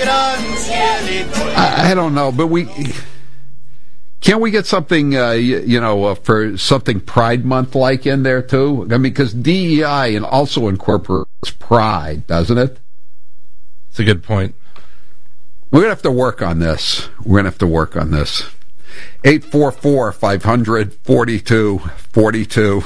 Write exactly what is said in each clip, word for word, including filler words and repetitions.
I, I don't know, but we can't we get something, uh, you, you know, uh, for something Pride Month like in there too? I mean, because D E I and also incorporates pride, doesn't it? It's a good point. We're gonna have to work on this. We're gonna have to work on this. Eight four four five hundred forty two forty two.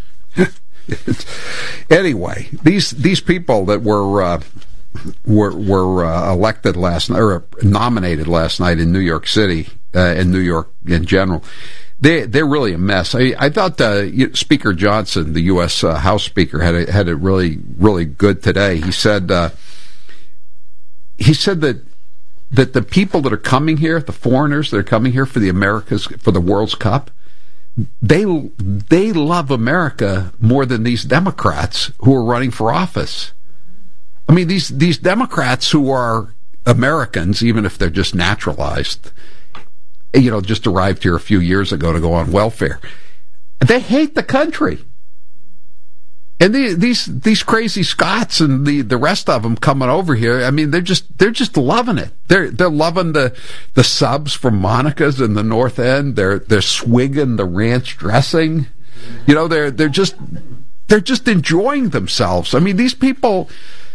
Anyway, these these people that were uh, were were uh, elected last night or nominated last night in New York City, uh, in New York in general, they they're really a mess. I, I thought uh, Speaker Johnson, the U S Uh, House Speaker, had a, had it really really good today. He said uh, he said that that the people that are coming here, the foreigners that are coming here for the Americas for the World's Cup, They they love America more than these Democrats who are running for office. I mean, these these Democrats who are Americans, even if they're just naturalized, you know, just arrived here a few years ago to go on welfare, they hate the country. And the, these these crazy Scots and the, the rest of them coming over here, I mean, they're just they're just loving it. They're they're loving the the subs from Monica's in the North End. They're they're swigging the ranch dressing. You know, they're they're just they're just enjoying themselves. I mean, these people,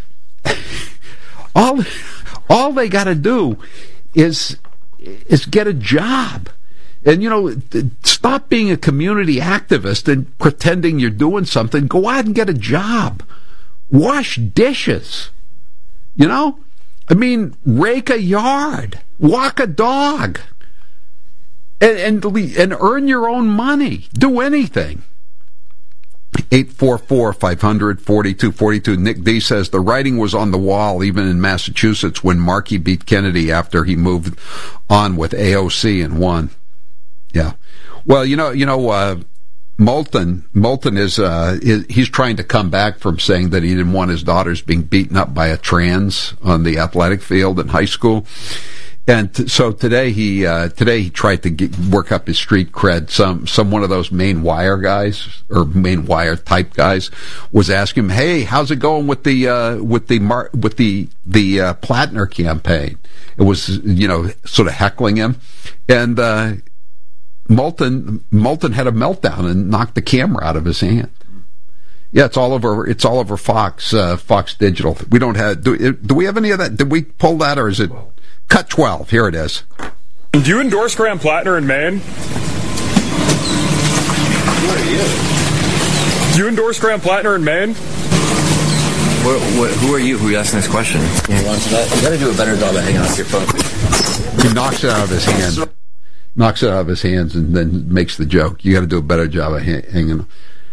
all all they got to do is is get a job. And, you know, stop being a community activist and pretending you're doing something. Go out and get a job. Wash dishes. You know? I mean, rake a yard. Walk a dog. And, and, and earn your own money. Do anything. eight four four five hundred forty-two forty-two. Nick D says the writing was on the wall even in Massachusetts when Markey beat Kennedy after he moved on with A O C and won. Yeah, well, you know, you know, uh, Moulton, Moulton is, uh, is, he's trying to come back from saying that he didn't want his daughters being beaten up by a trans on the athletic field in high school. And t- so today he, uh, today he tried to get, work up his street cred. Some, some one of those main wire guys or main wire type guys was asking him, "Hey, how's it going with the, uh, with the, Mar- with the, the, uh, Plattner campaign?" It was, you know, sort of heckling him. And, uh, Moulton Moulton had a meltdown and knocked the camera out of his hand. Yeah, it's all over. It's all over Fox uh, Fox Digital. We don't have. Do, do we have any of that? Did we pull that, or is it cut twelve? Here it is. Do you endorse Graham Plattner in Maine? Who are you? Do you endorse Graham Plattner in Maine? What, what, who are you? Who are you asking this question? You want that? You got to do a better job at hanging off your phone. He knocks it out of his hand. Knocks it out of his hands and then makes the joke. You got to do a better job of hanging.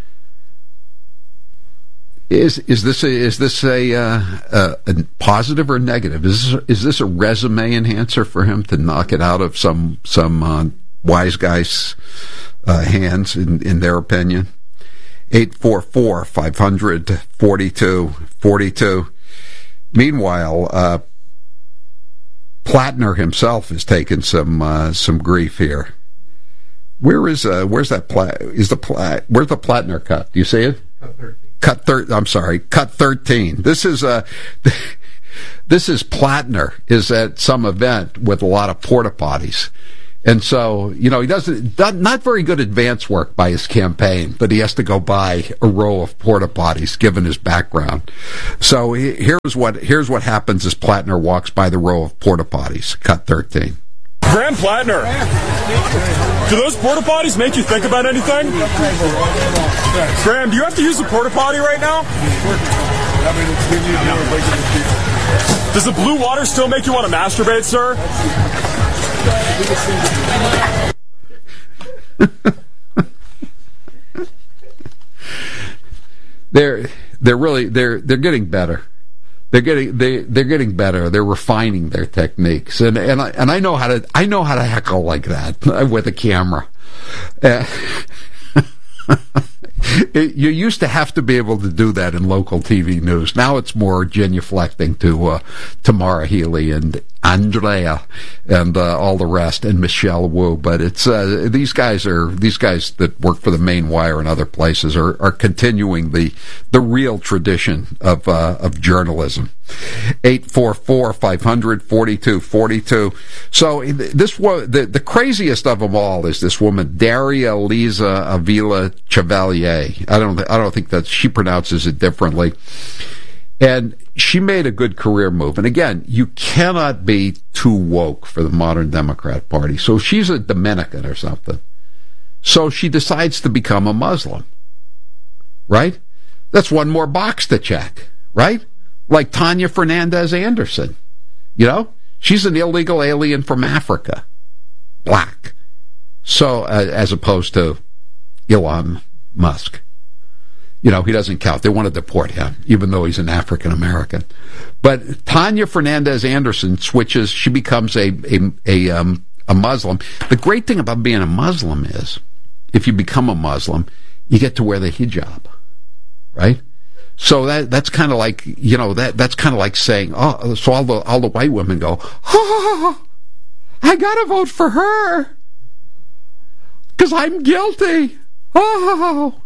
Is is this a, is this a, uh, a, a positive or negative? Is this, is this a resume enhancer for him to knock it out of some some uh, wise guy's uh, hands? In, in their opinion, eight four four five hundred forty two forty two. Meanwhile, uh, Plattner himself has taken some uh, some grief here. Where is uh, where's that plat? Is the plat? Where's the Plattner cut? Do you see it? Cut thirteen. Cut thir- I'm sorry, cut thirteen. This is uh, this is Plattner is at some event with a lot of porta potties. And so, you know, he doesn't, not very good advance work by his campaign, but he has to go buy a row of porta potties given his background. So here's what, here's what happens as Plattner walks by the row of porta potties. Cut thirteen. Graham Plattner, do those porta potties make you think about anything? Graham, do you have to use a porta potty right now? Does the blue water still make you want to masturbate, sir? they're they're really they're they're getting better. They're getting they they're getting better. They're refining their techniques, and and I and I know how to I know how to heckle like that with a camera. Uh, it, you used to have to be able to do that in local T V news. Now it's more genuflecting to uh, Tamara Healy and Andrea and uh, all the rest, and Michelle Wu. But it's uh, these guys are these guys that work for the Main Wire and other places are, are continuing the the real tradition of uh, of journalism. eight four four, five hundred, forty-two forty-two. So this was the, the craziest of them all is this woman, Daria Lisa Avila Chevalier. I don't, I don't think that she pronounces it differently. And she made a good career move. And again, you cannot be too woke for the modern Democrat Party. So she's a Dominican or something. So she decides to become a Muslim. Right? That's one more box to check. Right? Like Tanya Fernandez Anderson. You know? She's an illegal alien from Africa. Black. So, uh, as opposed to Elon Musk. You know, he doesn't count. They want to deport him, even though he's an African American. But Tanya Fernandez Anderson switches. She becomes a a a, um, a Muslim. The great thing about being a Muslim is, if you become a Muslim, you get to wear the hijab, right? So that that's kind of like, you know, that that's kind of like saying, oh, so all the all the white women go, oh, I gotta vote for her because I'm guilty. Oh.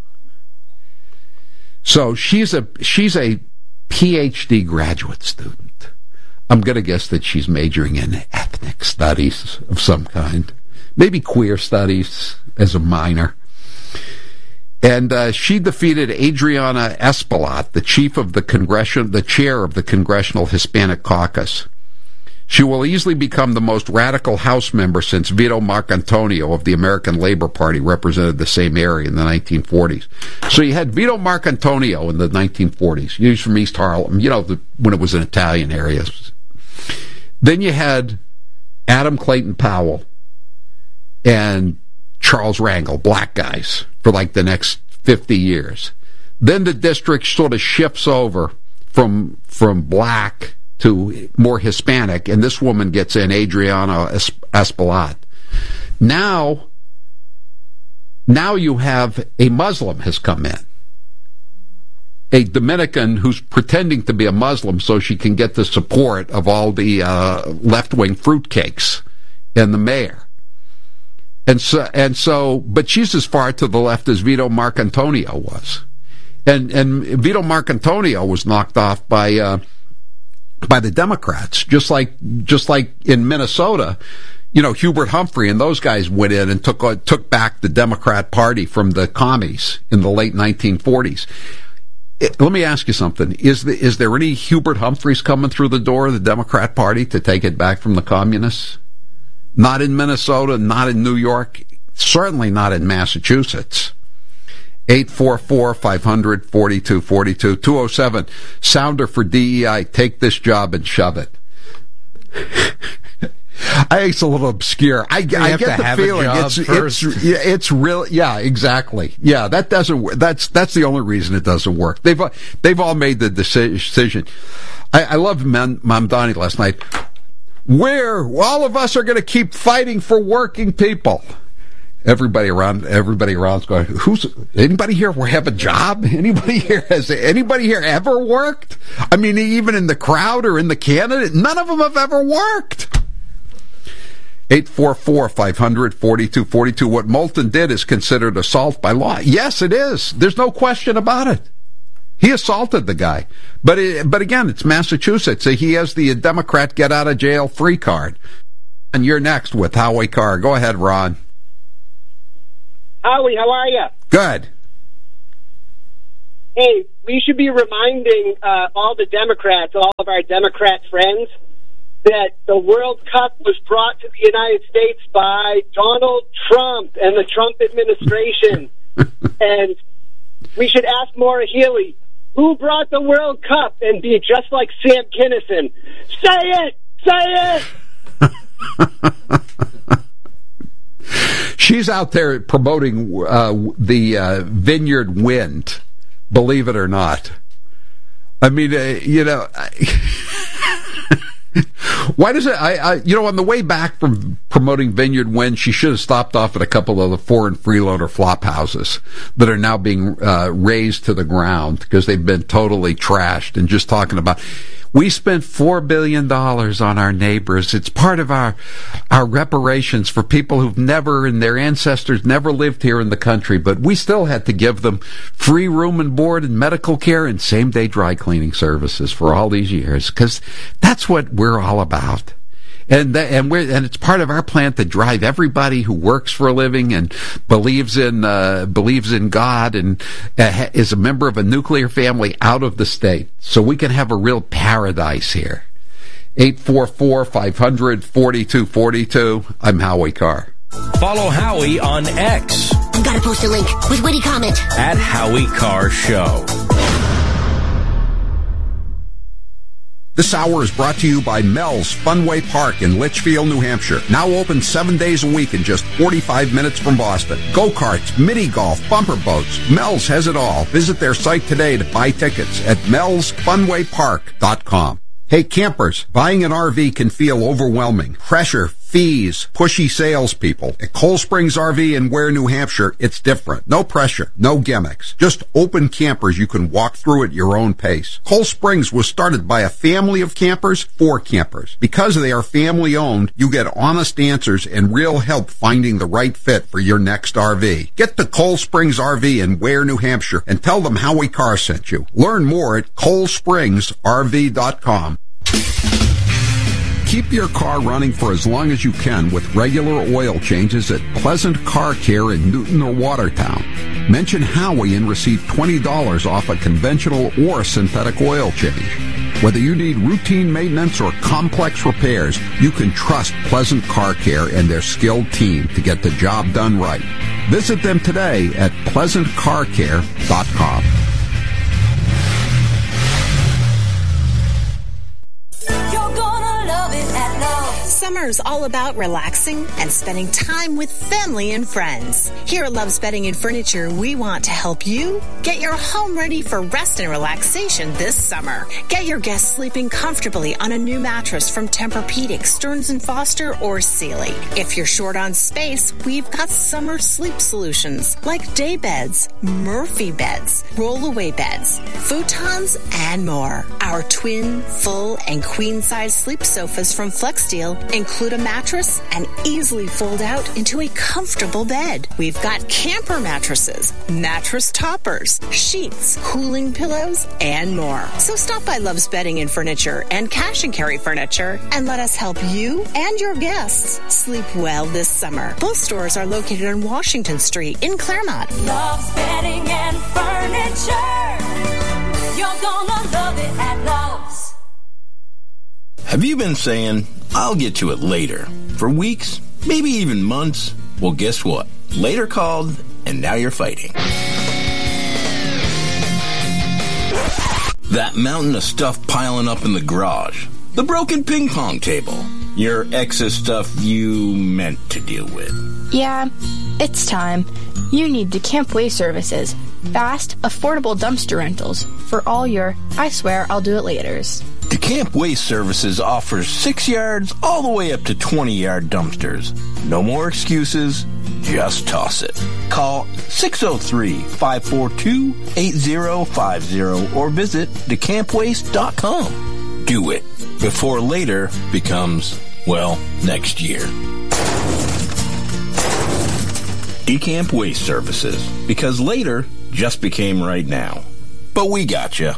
So she's a she's a P H D graduate student. I'm going to guess that she's majoring in ethnic studies of some kind, maybe queer studies as a minor. And uh, she defeated Adriana Espaillat, the chief of the congression, the chair of the Congressional Hispanic Caucus. She will easily become the most radical House member since Vito Marcantonio of the American Labor Party represented the same area in the nineteen forties. So you had Vito Marcantonio in the nineteen forties. He was from East Harlem, you know, the, when it was an Italian area. Then you had Adam Clayton Powell and Charles Rangel, black guys, for like the next fifty years. Then the district sort of shifts over from from black to more Hispanic, and this woman gets in, Adriana Espaillat. Now, now you have a Muslim has come in, a Dominican who's pretending to be a Muslim so she can get the support of all the uh, left-wing fruitcakes and the mayor. And so, and so, but she's as far to the left as Vito Marcantonio was, and and Vito Marcantonio was knocked off by. Uh, by the Democrats, just like just like in Minnesota, you know, Hubert Humphrey and those guys went in and took uh, took back the Democrat Party from the commies in the late nineteen forties. It, let me ask you something: is the, is there any Hubert Humphreys coming through the door of the Democrat Party to take it back from the communists? Not in Minnesota, not in New York, certainly not in Massachusetts. eight four four, five hundred, forty-two forty-two. two oh seven, sounder for D E I, take this job and shove it. I think it's a little obscure. I, I get the feeling it's it's yeah, it's real. Yeah, exactly. Yeah, that doesn't. That's that's the only reason it doesn't work. They've they've all made the decision. I, I loved Mamdani last night. Where all of us are going to keep fighting for working people. Everybody around, everybody around's going, who's, anybody here have a job? Anybody here, has anybody here ever worked? I mean, even in the crowd or in the candidate, none of them have ever worked. eight four four, five hundred, forty-two forty-two. What Moulton did is considered assault by law. Yes, it is. There's no question about it. He assaulted the guy. But, it, but again, it's Massachusetts. He has the Democrat get out of jail free card. And you're next with Howie Carr. Go ahead, Ron. Howie, how are you? Good. Hey, we should be reminding uh, all the Democrats, all of our Democrat friends, that the World Cup was brought to the United States by Donald Trump and the Trump administration. And we should ask Maura Healey, who brought the World Cup, and be just like Sam Kinison. Say it! Say it! She's out there promoting uh, the uh, Vineyard Wind, believe it or not. I mean, uh, you know, I, why does it, I, I, you know, on the way back from promoting Vineyard Wind, she should have stopped off at a couple of the foreign freeloader flop houses that are now being uh, razed to the ground because they've been totally trashed, and just talking about, We spent four billion dollars on our neighbors. It's part of our our reparations for people who've never, and their ancestors never lived here in the country, but we still had to give them free room and board and medical care and same-day dry cleaning services for all these years, because that's what we're all about. And that, and we're and it's part of our plan to drive everybody who works for a living and believes in uh, believes in God and uh, is a member of a nuclear family out of the state, so we can have a real paradise here. eight four four, five hundred, forty-two forty-two. I'm Howie Carr. Follow Howie on X. I've got to post a link with witty comment at Howie Carr Show. This hour is brought to you by Mel's Funway Park in Litchfield, New Hampshire. Now open seven days a week and just forty-five minutes from Boston. Go-karts, mini-golf, bumper boats. Mel's has it all. Visit their site today to buy tickets at mels funway park dot com. Hey campers, buying an R V can feel overwhelming. Pressure, fees, pushy salespeople. At Cold Springs R V in Ware, New Hampshire, it's different. No pressure, no gimmicks. Just open campers you can walk through at your own pace. Cold Springs was started by a family of campers for campers. Because they are family owned, you get honest answers and real help finding the right fit for your next R V. Get to Cold Springs R V in Ware, New Hampshire and tell them Howie Carr sent you. Learn more at cold springs R V dot com. Keep your car running for as long as you can with regular oil changes at Pleasant Car Care in Newton or Watertown. Mention Howie and receive twenty dollars off a conventional or synthetic oil change. Whether you need routine maintenance or complex repairs, you can trust Pleasant Car Care and their skilled team to get the job done right. Visit them today at pleasant car care dot com. Summer's all about relaxing and spending time with family and friends. Here at Love's Bedding and Furniture, we want to help you get your home ready for rest and relaxation this summer. Get your guests sleeping comfortably on a new mattress from Tempur-Pedic, Stearns and Foster, or Sealy. If you're short on space, we've got summer sleep solutions like day beds, Murphy beds, roll-away beds, futons, and more. Our twin, full, and queen-size sleep sofas from FlexSteel include a mattress and easily fold out into a comfortable bed. We've got camper mattresses, mattress toppers, sheets, cooling pillows, and more. So stop by Love's Bedding and Furniture and Cash and Carry Furniture and let us help you and your guests sleep well this summer. Both stores are located on Washington Street in Claremont. Love's Bedding and Furniture. You're gonna love it at Love's. Have you been saying, I'll get to it later, for weeks, maybe even months? Well, guess what? Later called, and now you're fighting. That mountain of stuff piling up in the garage. The broken ping pong table. Your ex's stuff you meant to deal with. Yeah, it's time. You need DeCamp Waste Services. Fast, affordable dumpster rentals for all your, I swear I'll do it laters. DeCamp Waste Services offers six yards all the way up to twenty-yard dumpsters. No more excuses, just toss it. Call six oh three, five four two, eight oh five oh or visit decamp waste dot com. Do it before later becomes, well, next year. DeCamp Waste Services, because later just became right now. But we gotcha.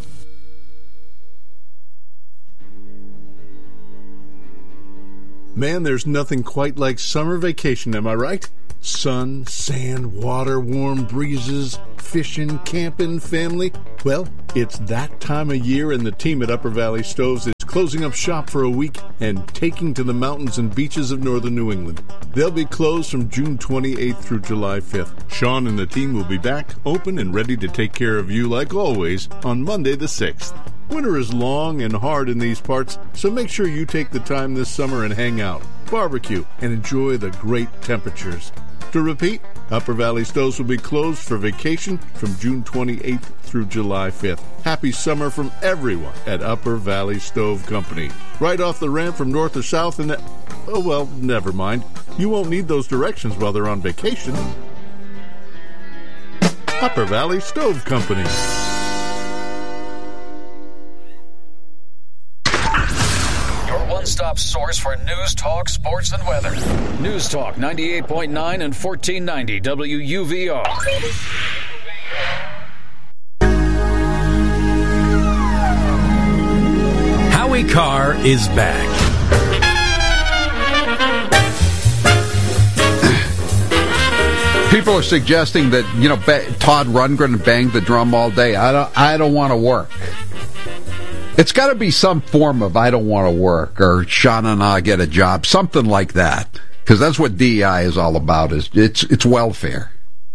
Man, there's nothing quite like summer vacation, am I right? Sun, sand, water, warm breezes, fishing, camping, family. Well, it's that time of year, and the team at Upper Valley Stoves is closing up shop for a week and taking to the mountains and beaches of northern New England. They'll be closed from June twenty-eighth through July fifth. Sean and the team will be back, open and ready to take care of you like always on Monday the sixth. Winter is long and hard in these parts, so make sure you take the time this summer and hang out, barbecue, and enjoy the great temperatures. To repeat, Upper Valley Stoves will be closed for vacation from June twenty-eighth through July fifth. Happy summer from everyone at Upper Valley Stove Company. Right off the ramp from north or south and... Oh, well, never mind. You won't need those directions while they're on vacation. Upper Valley Stove Company. top source for news, talk, sports, and weather. News Talk ninety-eight point nine and fourteen ninety W U V R. Howie Carr is back. People are suggesting that, you know, ba- Todd Rundgren banged the drum all day. I don't, I don't want to work. It's got to be some form of I don't want to work or Sean and I get a job, something like that. Because that's what D E I is all about. Is it's it's welfare.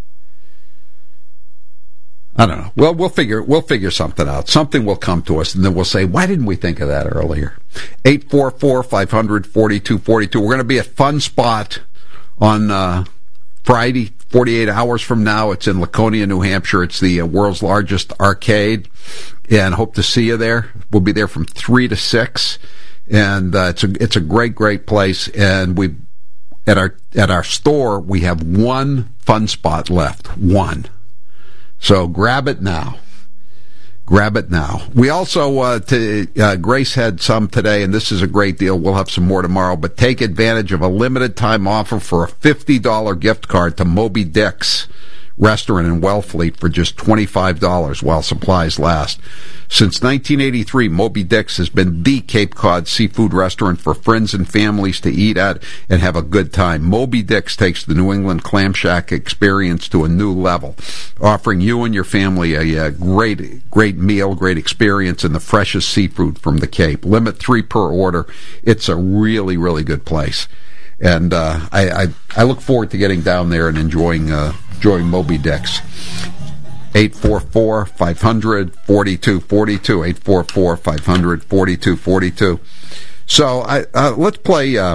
I don't know. Well, we'll figure we'll figure something out. Something will come to us, and then we'll say, why didn't we think of that earlier? eight four four, five hundred, forty-two forty-two. We're going to be at Fun Spot on uh, Friday, forty-eight hours from now. It's in Laconia, New Hampshire. It's the uh, world's largest arcade, and hope to see you there. We'll be there from three to six, and uh, it's a it's a great great place. And we at our at our store we have one Fun Spot left, one. So grab it now. Grab it now. We also, uh, to, uh, Grace had some today, and this is a great deal. We'll have some more tomorrow, but take advantage of a limited time offer for a fifty dollars gift card to Moby Dick's restaurant in Wellfleet for just twenty-five dollars while supplies last. Since nineteen eighty-three, Moby Dick's has been the Cape Cod seafood restaurant for friends and families to eat at and have a good time. Moby Dick's takes the New England Clam Shack experience to a new level, offering you and your family a, a great, great meal, great experience, and the freshest seafood from the Cape. Limit three per order. It's a really, really good place. And uh, I, I I look forward to getting down there and enjoying uh, enjoying Moby Dick's. eight four four, five hundred, forty-two forty-two. eight four four, five hundred, forty-two forty-two. So I uh, let's play. Uh,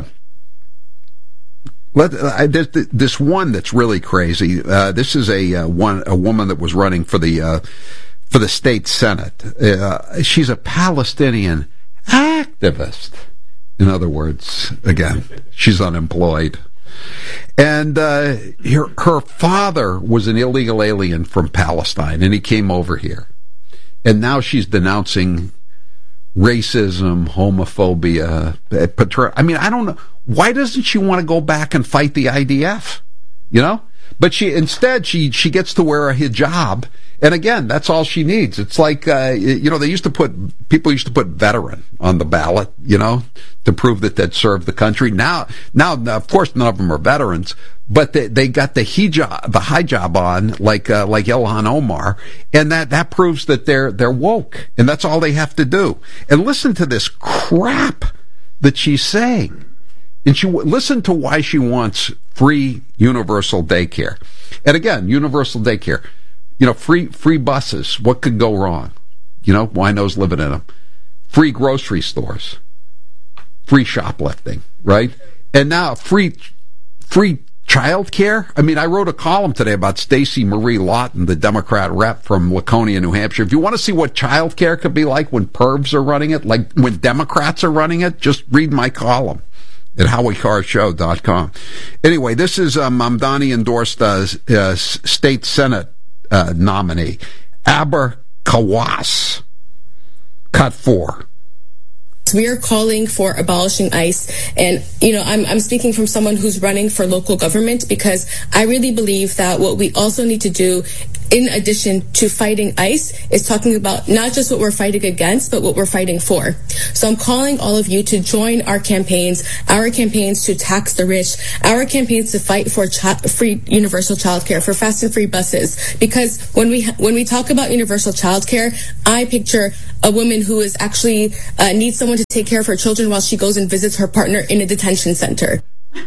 let I, there's this one that's really crazy. Uh, this is a uh, one a woman that was running for the uh, for the state senate. Uh, she's a Palestinian activist. In other words, again, she's unemployed. And uh, her, her father was an illegal alien from Palestine, and he came over here. And now she's denouncing racism, homophobia. Patri- I mean, I don't know. Why doesn't she want to go back and fight the I D F? You know? But she instead, she, she gets to wear a hijab. And again, that's all she needs. It's like, uh, you know, they used to put, people used to put veteran on the ballot, you know, to prove that they'd served the country. Now, now, of course, none of them are veterans, but they, they got the hijab, the hijab on, like, uh, like Ilhan Omar, and that, that proves that they're, they're woke, and that's all they have to do. And listen to this crap that she's saying. And she, listen to why she wants free universal daycare. And again, universal daycare. You know, free free buses. What could go wrong? You know, winos living in them. Free grocery stores. Free shoplifting, right? And now free free child care. I mean, I wrote a column today about Stacey Marie Lawton, the Democrat rep from Laconia, New Hampshire. If you want to see what child care could be like when pervs are running it, like when Democrats are running it, just read my column at howie carr show dot com. Anyway, this is um, Mamdani endorsed uh, uh, state senate Uh, nominee, Aber Kawas, cut four. We are calling for abolishing ICE, and you know, I'm I'm speaking from someone who's running for local government, because I really believe that what we also need to do, in addition to fighting ICE, is talking about not just what we're fighting against, but what we're fighting for. So I'm calling all of you to join our campaigns, our campaigns to tax the rich, our campaigns to fight for chi- free universal childcare, for fast and free buses. Because when we when we talk about universal childcare, I picture a woman who is actually uh, needs someone to take care of her children while she goes and visits her partner in a detention center.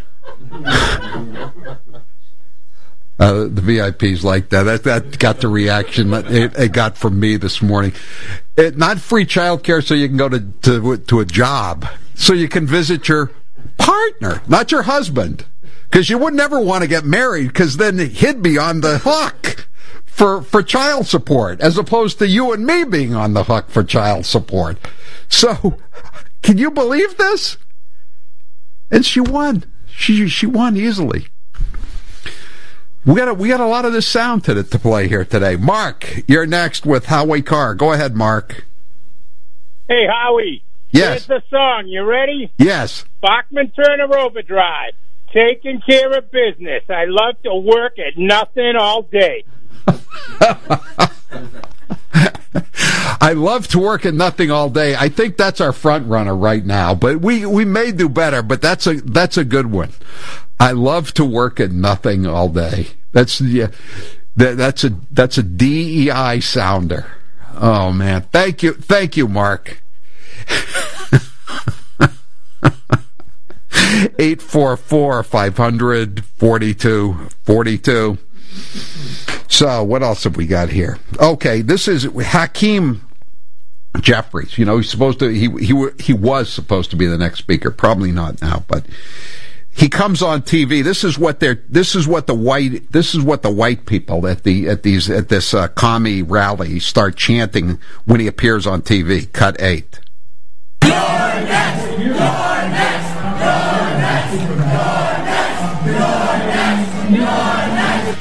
Uh, the V I Ps like that. That, that got the reaction it, it got from me this morning. It, not free child care so you can go to, to, to a job. So you can visit your partner, not your husband. Because you would never want to get married, because then he'd be on the hook for, for child support, as opposed to you and me being on the hook for child support. So, can you believe this? And she won. She, she won easily. We got a, we got a lot of this sound to, to play here today. Mark, you're next with Howie Carr. Go ahead, Mark. Hey, Howie. Yes. Here's the song. You ready? Yes. Bachman Turner Overdrive. Taking care of business. I love to work at nothing all day. I love to work at nothing all day. I think that's our front runner right now, but we, we may do better, but that's a that's a good one. I love to work at nothing all day. That's yeah, that, that's a that's a D E I sounder. Oh man. Thank you. Thank you, Mark. eight four four, five hundred, forty-two forty-two. So, what else have we got here? Okay, this is Hakeem Jeffries. You know, he's supposed to, he, he, he was supposed to be the next speaker. Probably not now, but he comes on T V. This is what they're, this is what the white, this is what the white people at the, at these, at this, uh, commie rally start chanting when he appears on T V. Cut eight. You're next! You're next! You're next! You're next! You're next! You're next!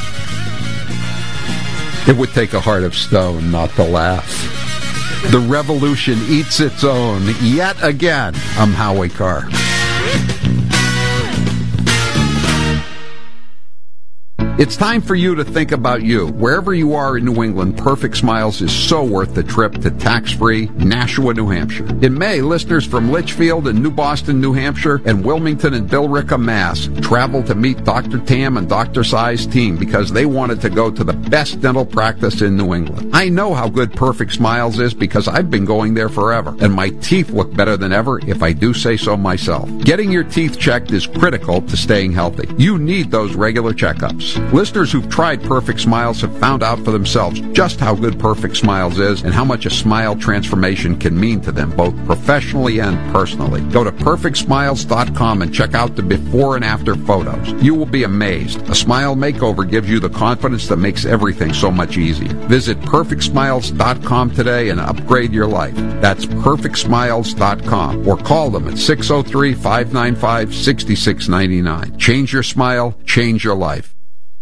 It would take a heart of stone not to laugh. The revolution eats its own yet again. I'm Howie Carr. It's time for you to think about you. Wherever you are in New England, Perfect Smiles is so worth the trip to tax-free Nashua, New Hampshire. In May, listeners from Litchfield and New Boston, New Hampshire, and Wilmington and Billerica, Mass, traveled to meet Doctor Tam and Doctor Sai's team because they wanted to go to the best dental practice in New England. I know how good Perfect Smiles is because I've been going there forever, and my teeth look better than ever if I do say so myself. Getting your teeth checked is critical to staying healthy. You need those regular checkups. Listeners who've tried Perfect Smiles have found out for themselves just how good Perfect Smiles is and how much a smile transformation can mean to them, both professionally and personally. Go to perfect smiles dot com and check out the before and after photos. You will be amazed. A smile makeover gives you the confidence that makes everything so much easier. Visit perfect smiles dot com today and upgrade your life. That's perfect smiles dot com or call them at six oh three, five nine five, six six nine nine. Change your smile, change your life.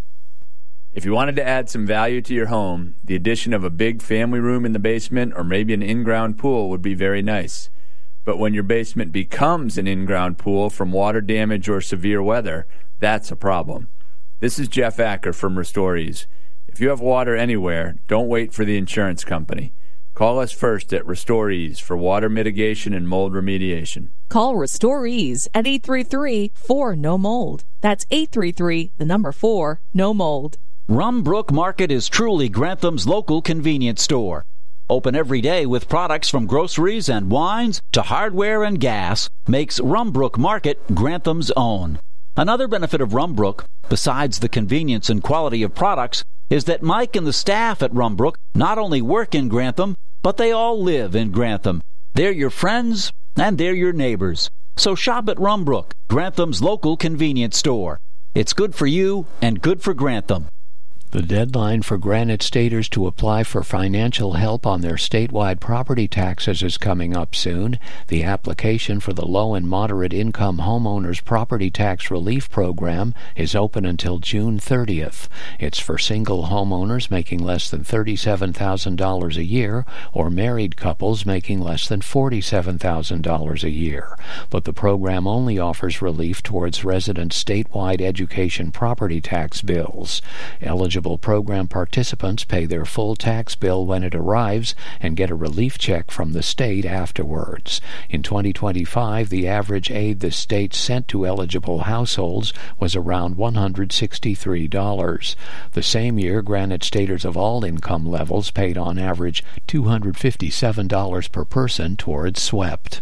If you wanted to add some value to your home, the addition of a big family room in the basement or maybe an in-ground pool would be very nice. But when your basement becomes an in-ground pool from water damage or severe weather, that's a problem. This is Jeff Acker from Restorees. If you have water anywhere, don't wait for the insurance company. Call us first at Restorees for water mitigation and mold remediation. Call Restorees at eight three three, four, N O mold. That's eight three three, the number four, no mold. Rumbrook Market is truly Grantham's local convenience store. Open every day with products from groceries and wines to hardware and gas makes Rumbrook Market Grantham's own. Another benefit of Rumbrook, besides the convenience and quality of products, is that Mike and the staff at Rumbrook not only work in Grantham, but they all live in Grantham. They're your friends and they're your neighbors. So shop at Rumbrook, Grantham's local convenience store. It's good for you and good for Grantham. The deadline for Granite Staters to apply for financial help on their statewide property taxes is coming up soon. The application for the Low and Moderate Income Homeowners Property Tax Relief Program is open until June thirtieth. It's for single homeowners making less than thirty-seven thousand dollars a year or married couples making less than forty-seven thousand dollars a year. But the program only offers relief towards residents' statewide education property tax bills. Eligible program participants pay their full tax bill when it arrives and get a relief check from the state afterwards. In twenty twenty-five, the average aid the state sent to eligible households was around one hundred sixty-three dollars. The same year, Granite Staters of all income levels paid on average two hundred fifty-seven dollars per person towards SWEPT.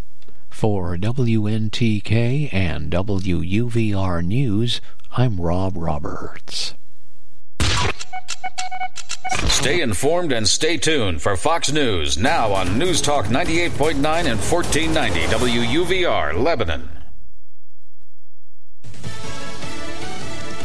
For W N T K and W U V R News, I'm Rob Roberts. Stay informed and stay tuned for Fox News, now on News Talk ninety-eight point nine and fourteen ninety W U V R, Lebanon. The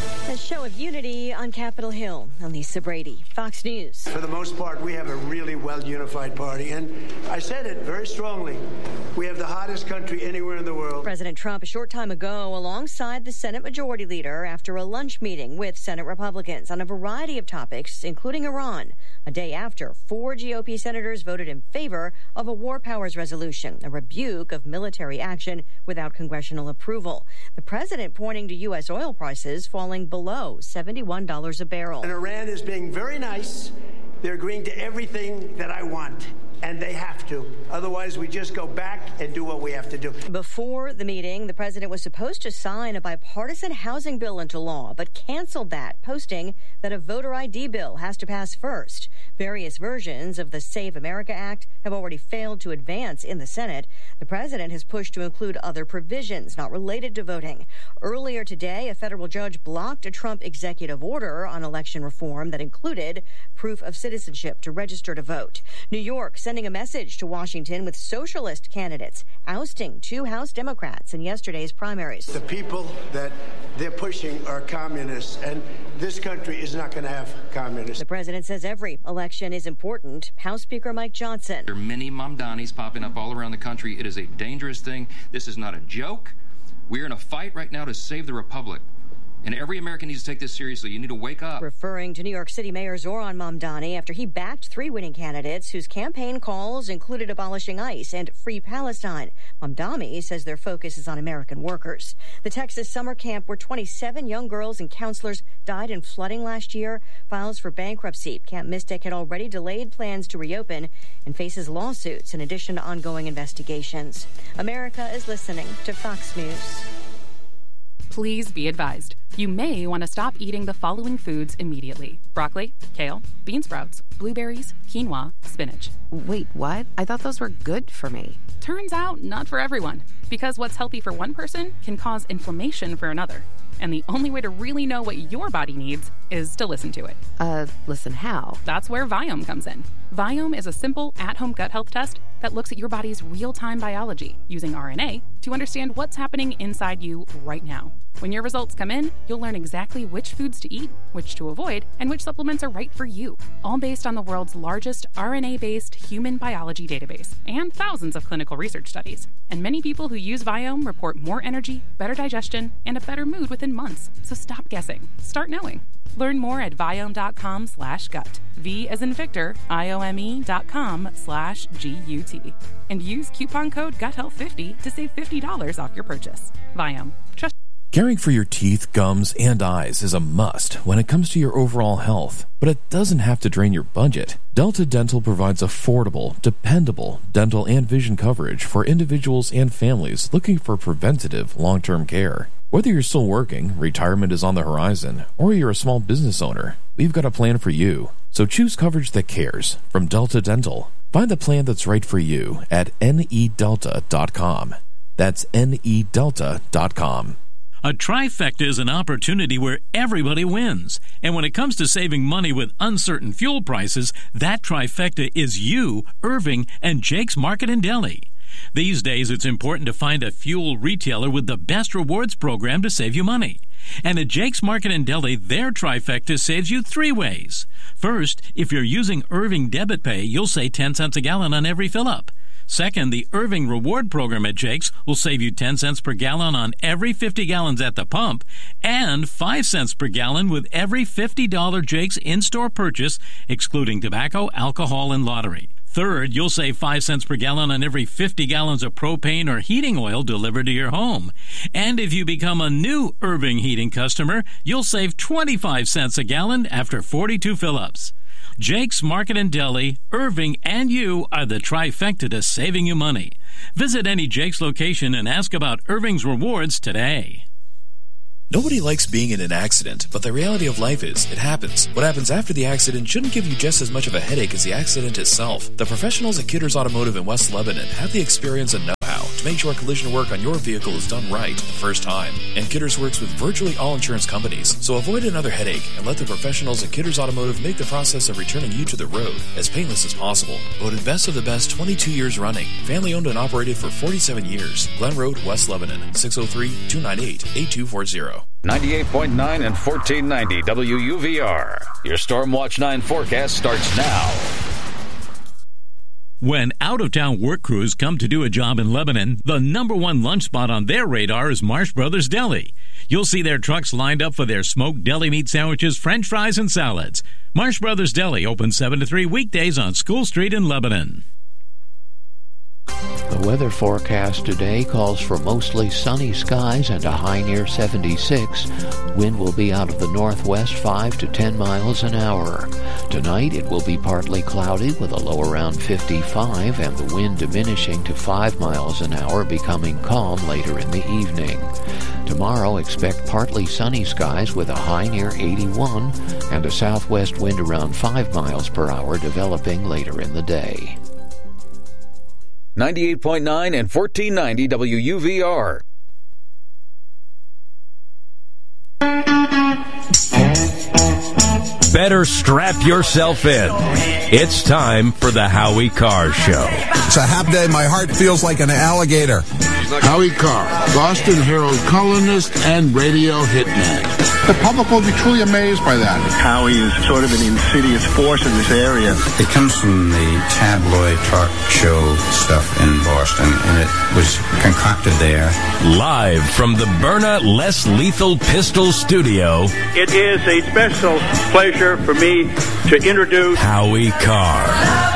show of unity on Capitol Hill. I'm Lisa Brady, Fox News. For the most part, we have a really well-unified party, and I said it very strongly. We have the hottest country anywhere in the world. President Trump a short time ago alongside the Senate Majority Leader after a lunch meeting with Senate Republicans on a variety of topics, including Iran, a day after four G O P senators voted in favor of a war powers resolution, a rebuke of military action without congressional approval. The president pointing to U S oil prices falling below seventy-one dollars a barrel. And Iran is being very nice. They're agreeing to everything that I want, and they have to. Otherwise, we just go back and do what we have to do. Before the meeting, the president was supposed to sign a bipartisan housing bill into law, but canceled that, posting that a voter I D bill has to pass first. Various versions of the Save America Act have already failed to advance in the Senate. The president has pushed to include other provisions not related to voting. Earlier today, a federal judge blocked a Trump executive order on election reform that included proof of citizenship to register to vote. New York sending a message to Washington with socialist candidates ousting two House Democrats in yesterday's primaries. The people that they're pushing are communists, and this country is not going to have communists. The president says every election is important. House Speaker Mike Johnson. There are many Mamdanis popping up all around the country. It is a dangerous thing. This is not a joke. We're in a fight right now to save the republic. And every American needs to take this seriously. You need to wake up. Referring to New York City Mayor Zoran Mamdani after he backed three winning candidates whose campaign calls included abolishing ICE and free Palestine. Mamdani says their focus is on American workers. The Texas summer camp where twenty-seven young girls and counselors died in flooding last year files for bankruptcy. Camp Mystic had already delayed plans to reopen and faces lawsuits in addition to ongoing investigations. America is listening to Fox News. Please be advised. You may want to stop eating the following foods immediately. Broccoli, kale, bean sprouts, blueberries, quinoa, spinach. Wait, what? I thought those were good for me. Turns out, not for everyone. Because what's healthy for one person can cause inflammation for another. And the only way to really know what your body needs is to listen to it. Uh, listen how? That's where Viome comes in. Viome is a simple, at-home gut health test that looks at your body's real-time biology using R N A to understand what's happening inside you right now. When your results come in, you'll learn exactly which foods to eat, which to avoid, and which supplements are right for you, all based on the world's largest R N A-based human biology database and thousands of clinical research studies. And many people who use Viome report more energy, better digestion, and a better mood within months. So stop guessing. Start knowing. Learn more at Viome.com slash gut. V as in Victor, I-O-M-E dot com slash G-U-T. And use coupon code gut health fifty to save fifty dollars off your purchase. Viome. Trust. Caring for your teeth, gums, and eyes is a must when it comes to your overall health, but it doesn't have to drain your budget. Delta Dental provides affordable, dependable dental and vision coverage for individuals and families looking for preventative, long-term care. Whether you're still working, retirement is on the horizon, or you're a small business owner, we've got a plan for you. So choose coverage that cares from Delta Dental. Find the plan that's right for you at N E delta dot com. That's N E delta dot com. A trifecta is an opportunity where everybody wins. And when it comes to saving money with uncertain fuel prices, that trifecta is you, Irving, and Jake's Market and Deli. These days, it's important to find a fuel retailer with the best rewards program to save you money. And at Jake's Market and Deli, their trifecta saves you three ways. First, if you're using Irving Debit Pay, you'll save ten cents a gallon on every fill-up. Second, the Irving Reward Program at Jake's will save you ten cents per gallon on every fifty gallons at the pump and five cents per gallon with every fifty dollars Jake's in-store purchase, excluding tobacco, alcohol, and lottery. Third, you'll save five cents per gallon on every fifty gallons of propane or heating oil delivered to your home. And if you become a new Irving Heating customer, you'll save twenty-five cents a gallon after forty-two fill-ups. Jake's Market and Deli, Irving, and you are the trifecta to saving you money. Visit any Jake's location and ask about Irving's rewards today. Nobody likes being in an accident, but the reality of life is, it happens. What happens after the accident shouldn't give you just as much of a headache as the accident itself. The professionals at Kidders Automotive in West Lebanon have the experience and know-how to make sure collision work on your vehicle is done right the first time. And Kidders works with virtually all insurance companies, so avoid another headache and let the professionals at Kidders Automotive make the process of returning you to the road as painless as possible. Voted best of the best twenty-two years running. Family owned and operated for forty-seven years. Glen Road, West Lebanon, six oh three, two nine eight, eight two four zero. ninety-eight point nine and fourteen ninety W U V R. Your Stormwatch nine forecast starts now. When out-of-town work crews come to do a job in Lebanon, the number one lunch spot on their radar is Marsh Brothers Deli. You'll see their trucks lined up for their smoked deli meat sandwiches, french fries, and salads. Marsh Brothers Deli open seven to three weekdays on School Street in Lebanon. The weather forecast today calls for mostly sunny skies and a high near seventy-six. Wind will be out of the northwest five to ten miles an hour. Tonight it will be partly cloudy with a low around fifty-five and the wind diminishing to five miles an hour, becoming calm later in the evening. Tomorrow expect partly sunny skies with a high near eighty-one and a southwest wind around five miles per hour developing later in the day. ninety-eight point nine and fourteen ninety W U V R. Better strap yourself in. It's time for the Howie Carr Show. It's a happy day. My heart feels like an alligator. Howie Carr, Boston Herald columnist and radio hitman. The public will be truly amazed by that. Howie is sort of an insidious force in this area. It comes from the tabloid talk show stuff in Boston, and it was concocted there. Live from the Byrna Less Lethal Pistol Studio, It is a special pleasure for me to introduce Howie Carr.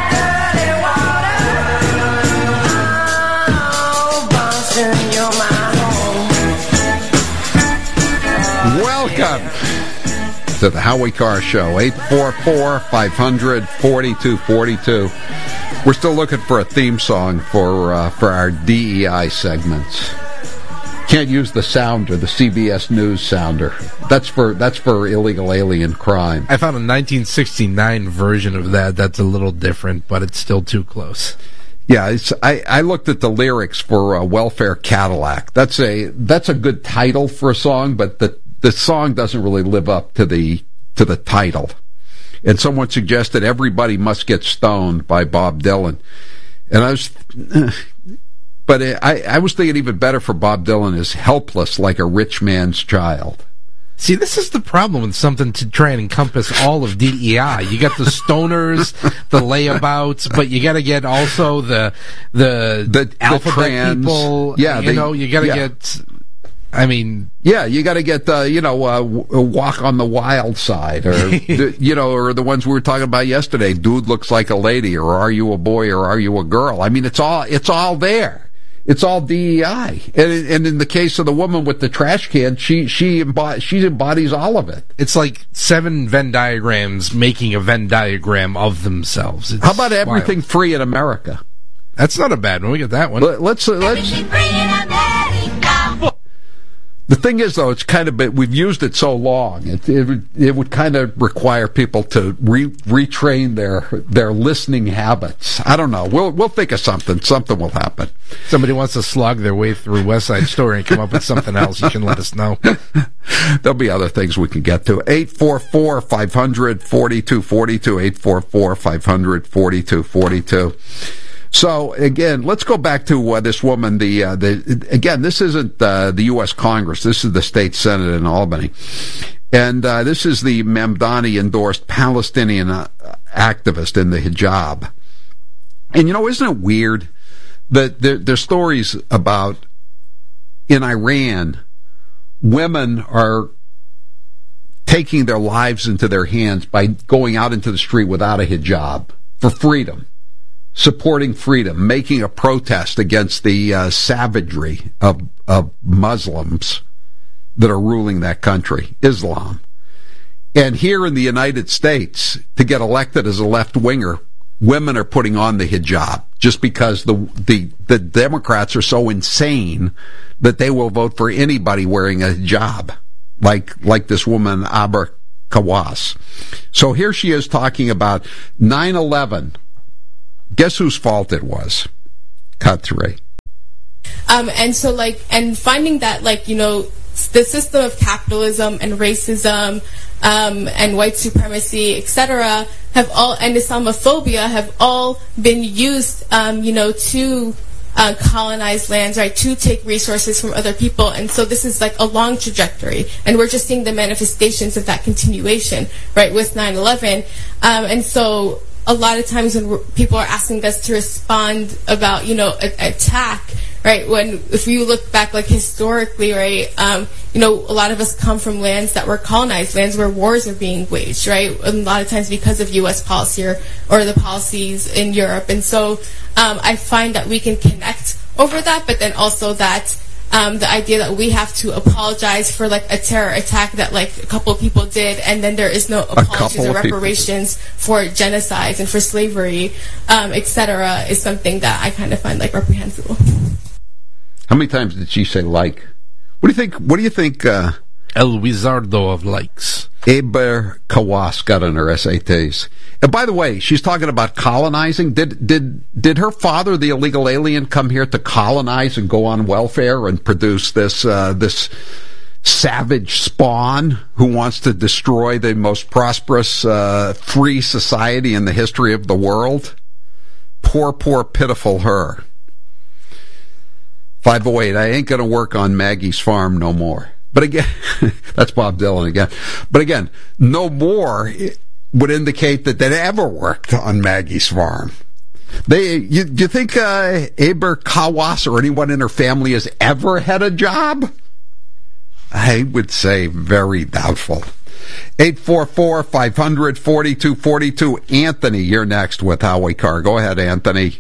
Welcome to the Howie Carr Show. eight four four, five hundred, forty-two forty-two. We're still looking for a theme song for uh, for our D E I segments. Can't use the sounder, the C B S News sounder. That's for that's for illegal alien crime. I found a nineteen sixty-nine version of that. That's a little different, but it's still too close. Yeah, it's, I, I looked at the lyrics for uh, Welfare Cadillac. That's a that's a good title for a song, but the the song doesn't really live up to the to the title. And someone suggested Everybody Must Get Stoned by Bob Dylan. And I was, but I, I was thinking even better for Bob Dylan is Helpless Like a Rich Man's Child. See, this is the problem with something to try and encompass all of D E I. You got the stoners, the layabouts, but you got to get also the the, the alphabet the trans, people. Yeah, you they, know, you got to yeah. get. I mean, yeah, you got to get the you know uh, Walk on the Wild Side, or you know, or the ones we were talking about yesterday. Dude Looks Like a Lady, or Are You a Boy, or Are You a Girl? I mean, it's all it's all there. It's all D E I, and and in the case of the woman with the trash can, she she embodies, she embodies all of it. It's like seven Venn diagrams making a Venn diagram of themselves. It's How about Everything wild. Free in America? That's not a bad one. We get that one. Let, let's uh, let's. The thing is, though, it's kind of been, we've used it so long. It it would, it would kind of require people to re, retrain their their listening habits. I don't know. We'll we'll think of something. Something will happen. Somebody wants to slog their way through West Side Story and come up with something else. You can let us know. There'll be other things we can get to. eight four four, five hundred, forty-two forty-two. eight four four, five hundred, forty-two forty-two. So again, let's go back to uh, this woman. The uh, the again, this isn't uh, the U S Congress. This is the state Senate in Albany, and uh, this is the Mamdani-endorsed Palestinian uh, activist in the hijab. And you know, isn't it weird that there, there's stories about in Iran, women are taking their lives into their hands by going out into the street without a hijab for freedom. Supporting freedom, making a protest against the uh, savagery of, of Muslims that are ruling that country, Islam. And here in the United States, to get elected as a left-winger, women are putting on the hijab just because the, the, the Democrats are so insane that they will vote for anybody wearing a hijab, like, like this woman, Aber Kawas. So here she is talking about nine eleven. Guess whose fault it was? Cut three. Um, and so, like, and finding that, like, you know, the system of capitalism and racism um, and white supremacy, et cetera, have all, and Islamophobia have all been used, um, you know, to uh, colonize lands, right, to take resources from other people. And so this is like a long trajectory, and we're just seeing the manifestations of that continuation, right, with nine eleven. Um, and so a lot of times when we're, people are asking us to respond about, you know, a, attack, right, when if you look back, like, historically, right, um, you know, a lot of us come from lands that were colonized, lands where wars are being waged, right, a lot of times because of U S policy or, or the policies in Europe. And so um, I find that we can connect over that, but then also that Um, the idea that we have to apologize for, like, a terror attack that, like, a couple of people did, and then there is no apologies or reparations for genocides and for slavery, um, et cetera, is something that I kind of find, like, reprehensible. How many times did she say like? What do you think? What do you think? Uh, El Wizardo of likes. Eber Kawas got on her S A Ts. And by the way, she's talking about colonizing. Did did did her father, the illegal alien, come here to colonize and go on welfare and produce this uh, this savage spawn who wants to destroy the most prosperous, uh, free society in the history of the world? Poor, poor, pitiful her. five oh eight, I ain't going to work on Maggie's farm no more. But again, that's Bob Dylan again. But again, no more would indicate that they ever worked on Maggie's farm. They, you, do you think uh, Aber Kawas or anyone in her family has ever had a job? I would say very doubtful. eight four four, five hundred, forty-two forty-two. Anthony, you're next with Howie Carr. Go ahead, Anthony.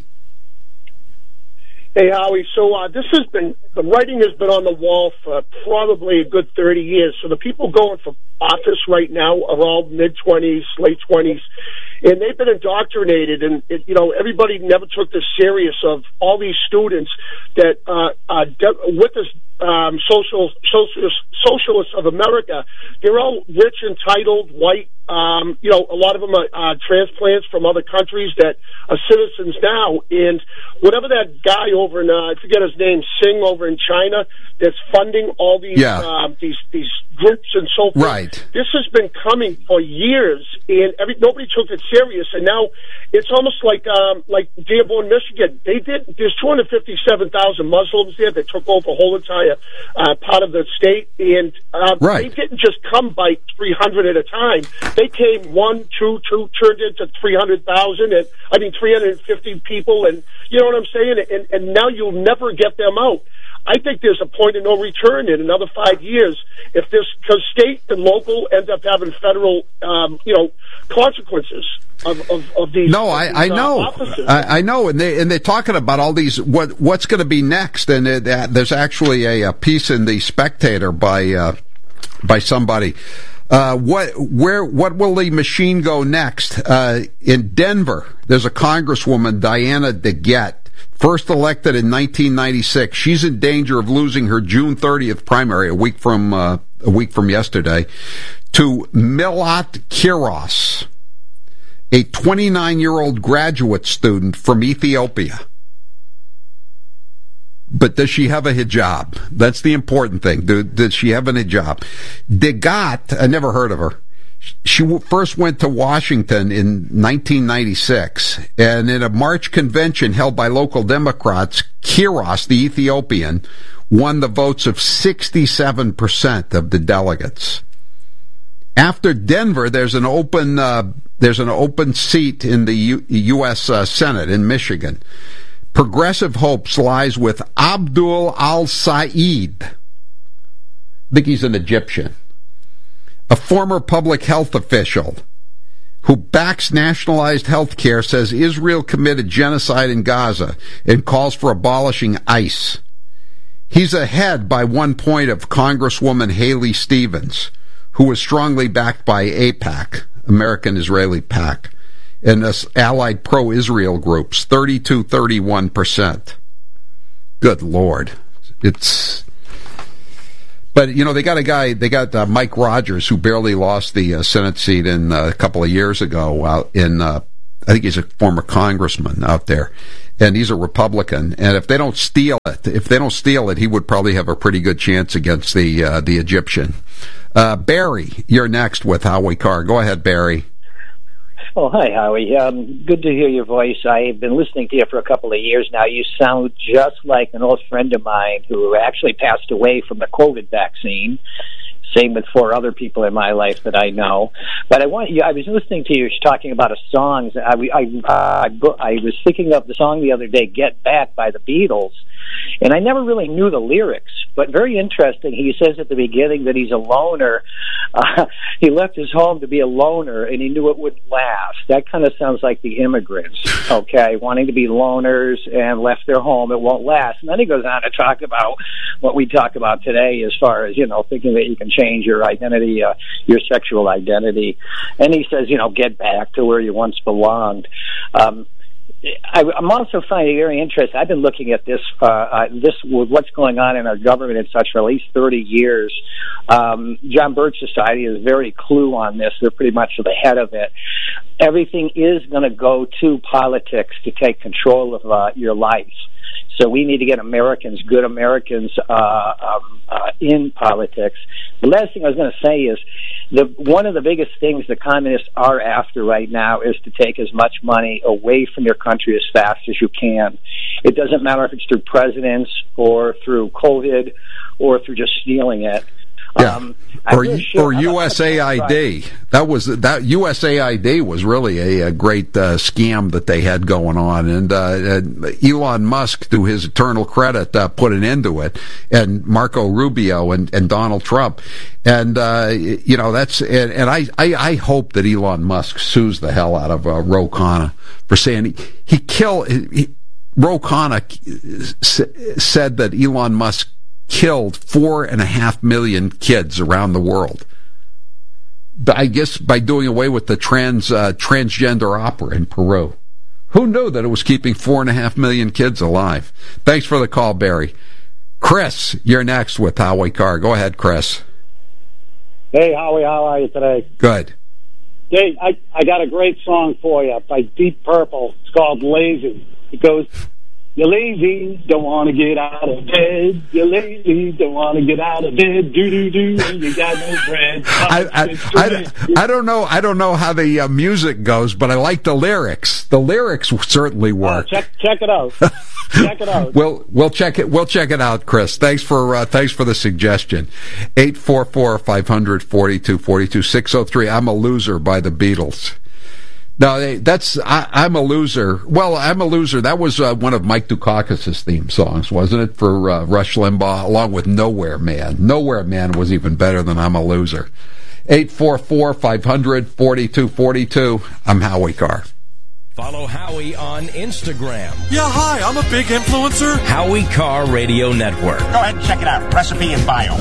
Hey, Howie. So uh, this has been, the writing has been on the wall for probably a good thirty years. So the people going for office right now are all mid-twenties, late twenties, and they've been indoctrinated. And, it, you know, everybody never took this serious of all these students that uh, uh, de- with this um, social, socialist, socialists of America, they're all rich, entitled, white. Um, you know, a lot of them are uh, transplants from other countries that are citizens now. And whatever that guy over in, uh, I forget his name, Singh over in China, that's funding all these yeah. uh, these these groups and so forth. Right. This has been coming for years, and every, nobody took it serious. And now it's almost like um, like Dearborn, Michigan. They did. There's two hundred fifty-seven thousand Muslims there that took over the whole entire uh, part of the state, and uh, right. they didn't just come by three hundred at a time. They came one, two, two, turned into three hundred thousand, and I mean three hundred fifty people, and you know what I'm saying. And, and now you'll never get them out. I think there's a point of no return in another five years if this, because state and local end up having federal, um, you know, consequences of, of, of these. No, I, these, I uh, know, offices. I, I know, and they and they're talking about all these what what's going to be next, and it, uh, there's actually a, a piece in the Spectator by uh, by somebody. Uh, what, where, what will the machine go next? Uh, in Denver, there's a Congresswoman, Diana DeGette, first elected in nineteen ninety-six. She's in danger of losing her June thirtieth primary, a week from, uh, a week from yesterday, to Milat Kiros, a twenty-nine-year-old graduate student from Ethiopia. But does she have a hijab? That's the important thing. Do, does she have a hijab? DeGette, I never heard of her. She first went to Washington in nineteen ninety-six, and in a March convention held by local Democrats, Kiros, the Ethiopian, won the votes of sixty-seven percent of the delegates. After Denver, there's an open uh, there's an open seat in the U- U.S. Uh, Senate in Michigan. Progressive hopes lies with Abdul al-Said. I think he's an Egyptian. A former public health official who backs nationalized health care, says Israel committed genocide in Gaza and calls for abolishing ICE. He's ahead by one point of Congresswoman Haley Stevens, who was strongly backed by AIPAC, American Israeli PAC, and us allied pro-Israel groups, thirty-two, thirty-one percent. Good Lord. It's... But, you know, they got a guy, they got uh, Mike Rogers, who barely lost the uh, Senate seat in uh, a couple of years ago. Uh, in, uh, I think he's a former congressman out there. and he's a Republican. And if they don't steal it, if they don't steal it, he would probably have a pretty good chance against the uh, the Egyptian. Uh, Barry, you're next with Howie Carr. Go ahead, Barry. Oh, hi, Howie. Um, good to hear your voice. I've been listening to you for a couple of years now. You sound just like an old friend of mine who actually passed away from the COVID vaccine. Same with four other people in my life that I know. But I want you. I was listening to you talking about a song. I, I, uh, I was thinking of the song the other day, "Get Back" by the Beatles. And I never really knew the lyrics, but very interesting. He says at the beginning that he's a loner. Uh, he left his home to be a loner, and he knew it wouldn't last. That kind of sounds like the immigrants, okay, wanting to be loners and left their home. It won't last. And then he goes on to talk about what we talk about today as far as, you know, thinking that you can change your identity, uh, your sexual identity. And he says, you know, get back to where you once belonged. Um, I, I'm also finding it very interesting. I've been looking at this, uh, uh, this with what's going on in our government and such for at least thirty years. Um, John Birch Society is very clue on this. They're pretty much the head of it. Everything is going to go to politics to take control of uh, your life. So we need to get Americans, good Americans, uh, um, uh, in politics. The last thing I was going to say is the one of the biggest things the communists are after right now is to take as much money away from your country as fast as you can. It doesn't matter if it's through presidents or through COVID or through just stealing it. Yeah. Um, or or U S A I D. That was that U S A I D was really a, a great uh, scam that they had going on, and uh, Elon Musk, to his eternal credit, uh, put an end to it, and Marco Rubio and, and Donald Trump, and uh, you know that's and, and I, I I hope that Elon Musk sues the hell out of uh, Ro Khanna for saying he, he killed. He, Ro Khanna said that Elon Musk killed four and a half million kids around the world. I guess by doing away with the trans uh, transgender opera in Peru. Who knew that it was keeping four and a half million kids alive? Thanks for the call, Barry. Chris, you're next with Howie Carr. Go ahead, Chris. Hey, Howie, how are you today? Good. Hey, I, I got a great song for you by Deep Purple. It's called Lazy. It goes, you're lazy, don't want to get out of bed. You're lazy, don't want to get out of bed. Do do do, you got no bread. I, I, I, I don't know. I don't know how the uh, music goes, but I like the lyrics. The lyrics certainly work. Oh, check check it out. Check it out. We'll we'll check it. We'll check it out, Chris. Thanks for uh, thanks for the suggestion. Eight four four five hundred forty two forty two six zero three. I'm a Loser by the Beatles. No, that's I, I'm a Loser. Well, I'm a Loser. That was uh, one of Mike Dukakis' theme songs, wasn't it, for uh, Rush Limbaugh, along with Nowhere Man. Nowhere Man was even better than I'm a Loser. eight four four five hundred forty two forty two. I'm Howie Carr. Follow Howie on Instagram. Yeah, hi, I'm a big influencer. Howie Carr Radio Network. Go ahead and check it out. Recipe and bio.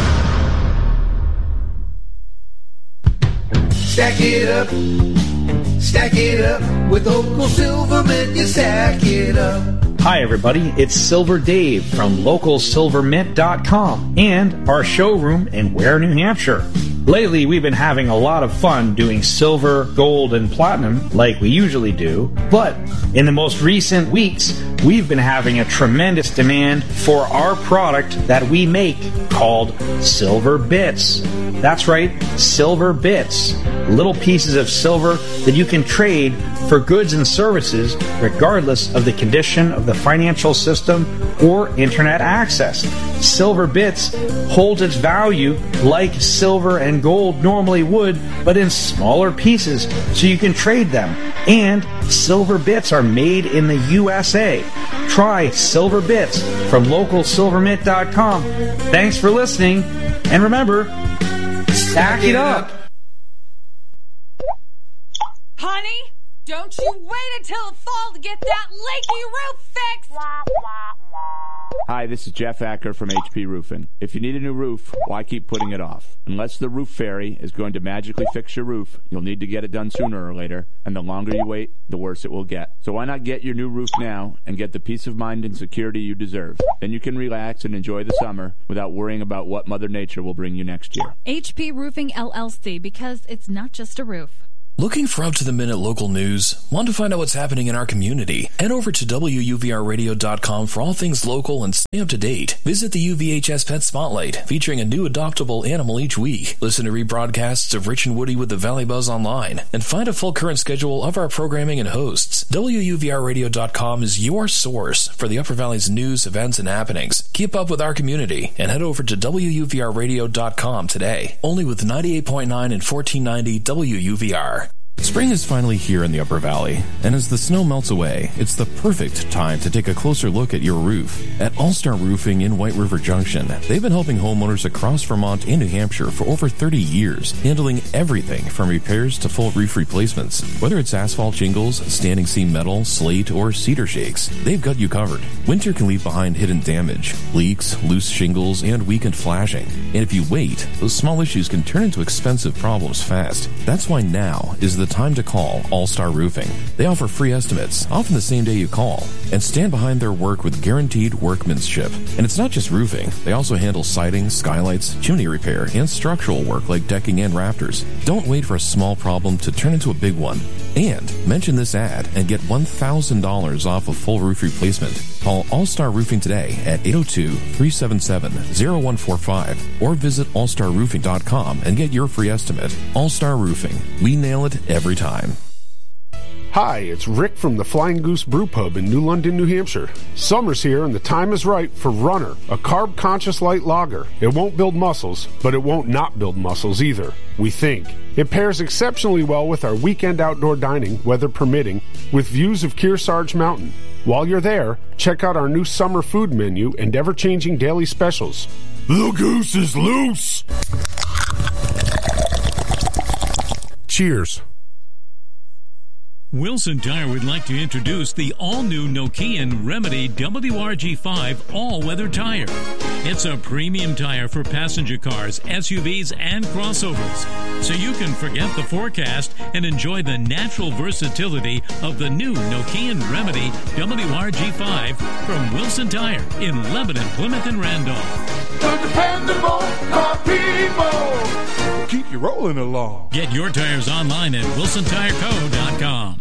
Stack it up. Stack it up with Local Silvermint, you stack it up. Hi, everybody. It's Silver Dave from local silver mint dot com and our showroom in Ware, New Hampshire. Lately, we've been having a lot of fun doing silver, gold, and platinum like we usually do. But in the most recent weeks, we've been having a tremendous demand for our product that we make called Silver Bits. That's right, Silver Bits. Little pieces of silver that you can trade for goods and services regardless of the condition of the financial system or internet access. Silver Bits holds its value like silver and gold normally would, but in smaller pieces so you can trade them. And Silver Bits are made in the U S A. Try Silver Bits from local silver mint dot com. Thanks for listening, and remember, stack it up. Honey, don't you wait until the fall to get that leaky roof fixed! Hi, this is Jeff Acker from H P Roofing. If you need a new roof, why keep putting it off? Unless the roof fairy is going to magically fix your roof, you'll need to get it done sooner or later, and the longer you wait, the worse it will get. So why not get your new roof now and get the peace of mind and security you deserve? Then you can relax and enjoy the summer without worrying about what Mother Nature will bring you next year. H P Roofing L L C, because it's not just a roof. Looking for up-to-the-minute local news? Want to find out what's happening in our community? Head over to W U V R radio dot com for all things local and stay up to date. Visit the U V H S Pet Spotlight, featuring a new adoptable animal each week. Listen to rebroadcasts of Rich and Woody with the Valley Buzz online, and find a full current schedule of our programming and hosts. W U V R radio dot com is your source for the Upper Valley's news, events, and happenings. Keep up with our community and head over to W U V R radio dot com today. Only with ninety-eight point nine and fourteen ninety W U V R. Spring is finally here in the Upper Valley, and as the snow melts away, it's the perfect time to take a closer look at your roof. At All-Star Roofing in White River Junction, they've been helping homeowners across Vermont and New Hampshire for over thirty years, handling everything from repairs to full roof replacements. Whether it's asphalt shingles, standing seam metal, slate, or cedar shakes, they've got you covered. Winter can leave behind hidden damage, leaks, loose shingles, and weakened flashing. And if you wait, those small issues can turn into expensive problems fast. That's why now is the time to call All-Star Roofing. They offer free estimates, often the same day you call, and stand behind their work with guaranteed workmanship. And it's not just roofing. They also handle siding, skylights, chimney repair, and structural work like decking and rafters. Don't wait for a small problem to turn into a big one. And mention this ad and get one thousand dollars off a full roof replacement. Call All-Star Roofing today at eight oh two, three seven seven, oh one four five or visit all star roofing dot com and get your free estimate. All-Star Roofing. We nail it every time. Hi, it's Rick from the Flying Goose Brew Pub in New London, New Hampshire. Summer's here and the time is right for Runner, a carb-conscious light lager. It won't build muscles, but it won't not build muscles either, we think. It pairs exceptionally well with our weekend outdoor dining, weather permitting, with views of Kearsarge Mountain. While you're there, check out our new summer food menu and ever-changing daily specials. The goose is loose! Cheers. Wilson Tire would like to introduce the all-new Nokian Remedy W R G five all-weather tire. It's a premium tire for passenger cars, S U Vs, and crossovers, so you can forget the forecast and enjoy the natural versatility of the new Nokian Remedy W R G five from Wilson Tire in Lebanon, Plymouth, and Randolph. The dependable car people. Keep you rolling along. Get your tires online at wilson tire co dot com.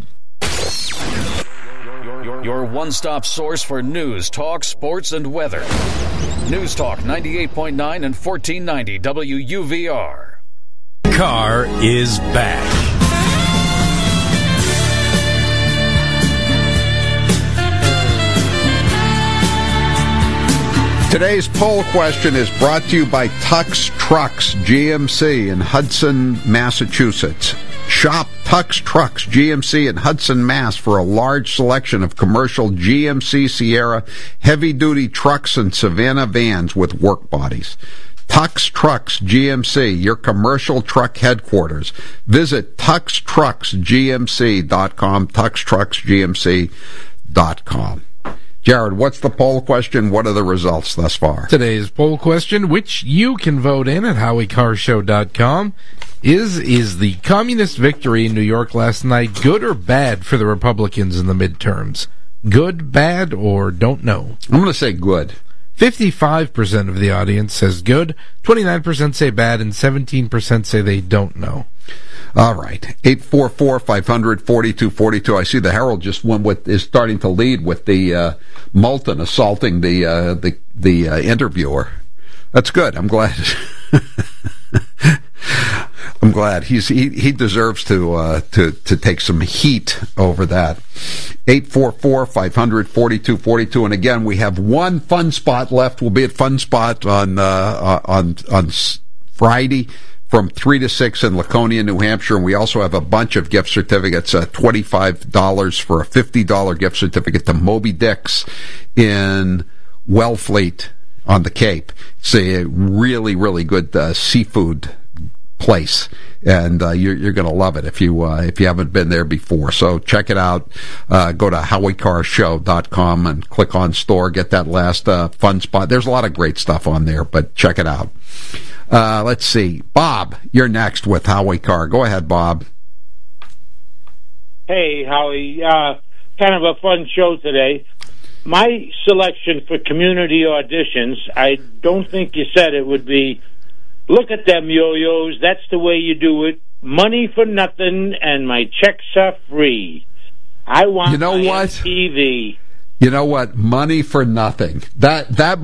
Your one-stop source for news, talk, sports, and weather. News Talk ninety-eight point nine and fourteen ninety W U V R. Car is back. Today's poll question is brought to you by Tux Trucks G M C in Hudson, Massachusetts. Shop Tux Trucks G M C in Hudson, Mass for a large selection of commercial G M C Sierra heavy-duty trucks and Savannah vans with work bodies. Tux Trucks G M C, your commercial truck headquarters. Visit tux trucks G M C dot com, tux trucks G M C dot com. Jared, what's the poll question? What are the results thus far? Today's poll question, which you can vote in at howie car show dot com, is is the communist victory in New York last night good or bad for the Republicans in the midterms? Good, bad, or don't know? I'm going to say good. fifty-five percent of the audience says good, twenty-nine percent say bad, and seventeen percent say they don't know. All right. eight four four, five hundred, forty-two forty-two. I see the Herald just went with, is starting to lead with the uh, Moulton assaulting the uh, the, the uh, interviewer. That's good. I'm glad. I'm glad. He's he, he deserves to uh, to to take some heat over that. eight four four, five hundred, forty-two forty-two. And again, we have one Fun Spot left. We'll be at Fun Spot on uh, on on Friday from three to six in Laconia, New Hampshire. And we also have a bunch of gift certificates, uh, twenty-five dollars for a fifty dollars gift certificate to Moby Dick's in Wellfleet on the Cape. It's a really, really good uh, seafood place, and uh, you're, you're going to love it if you uh, if you haven't been there before. So check it out. Uh, go to howie car show dot com and click on store. Get that last uh, Fun Spot. There's a lot of great stuff on there, but check it out. Uh, let's see. Bob, you're next with Howie Car. Go ahead, Bob. Hey, Howie. Uh, kind of a fun show today. My selection for community auditions, I don't think you said it, would be look at them yo-yos. That's the way you do it. money for nothing and my checks are free. I want you know my what? T V. You know what? Money for nothing. That that